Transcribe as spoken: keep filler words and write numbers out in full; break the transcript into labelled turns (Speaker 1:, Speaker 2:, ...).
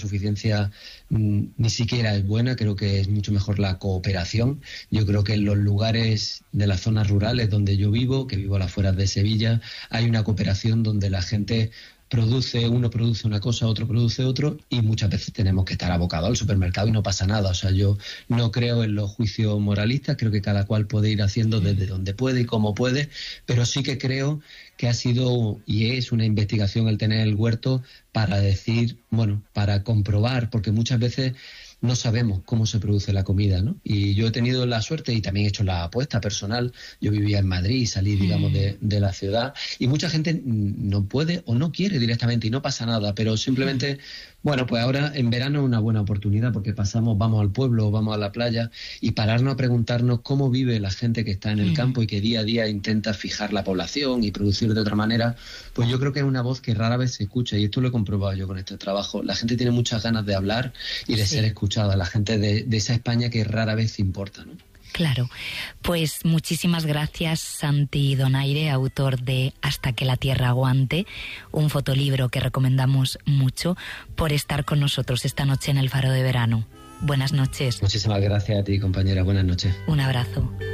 Speaker 1: suficiencia mmm, ni siquiera es buena, creo que es mucho mejor la cooperación. Yo creo que en los lugares de las zonas rurales donde yo vivo, que vivo a las afueras de Sevilla, hay una cooperación donde la gente produce, uno produce una cosa, otro produce otro, y muchas veces tenemos que estar abocados al supermercado y no pasa nada. O sea, yo no creo en los juicios moralistas, creo que cada cual puede ir haciendo desde donde puede y como puede, pero sí que creo que ha sido y es una investigación el tener el huerto para decir, bueno, para comprobar, porque muchas veces no sabemos cómo se produce la comida, ¿no? Y yo he tenido la suerte y también he hecho la apuesta personal. Yo vivía en Madrid, salí, digamos, de, de la ciudad, y mucha gente no puede o no quiere directamente y no pasa nada, pero simplemente, bueno, pues ahora en verano es una buena oportunidad porque pasamos, vamos al pueblo, vamos a la playa y pararnos a preguntarnos cómo vive la gente que está en el campo y que día a día intenta fijar la población y producir de otra manera. Pues yo creo que es una voz que rara vez se escucha, y esto lo he comprobado yo con este trabajo. La gente tiene muchas ganas de hablar y de sí. ser escuchada. La gente de, de esa España que rara vez importa, ¿no?
Speaker 2: Claro. Pues muchísimas gracias, Santi Donaire, autor de Hasta que la tierra aguante, un fotolibro que recomendamos mucho, por estar con nosotros esta noche en el Faro de Verano. Buenas noches.
Speaker 1: Muchísimas gracias a ti, compañera. Buenas noches.
Speaker 2: Un abrazo.